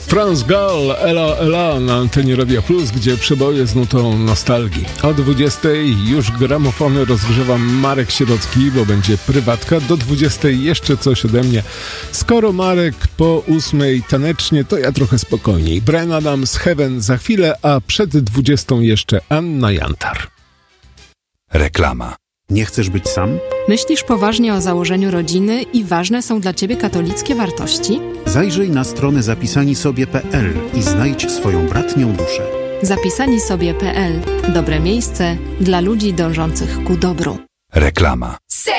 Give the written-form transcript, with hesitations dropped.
France Gall, Ela Ela na antenie Radia Plus, gdzie przeboje z nutą nostalgii. O 20 już gramofony rozgrzewa Marek Sierocki, bo będzie prywatka. Do 20 jeszcze coś ode mnie. Skoro Marek po 8 tanecznie, to ja trochę spokojniej. Bryan Adams, Heaven za chwilę, a przed 20 jeszcze Anna Jantar. Reklama. Nie chcesz być sam? Myślisz poważnie o założeniu rodziny i ważne są dla Ciebie katolickie wartości? Zajrzyj na stronę zapisanisobie.pl i znajdź swoją bratnią duszę. Zapisanisobie.pl. Dobre miejsce dla ludzi dążących ku dobru. Reklama.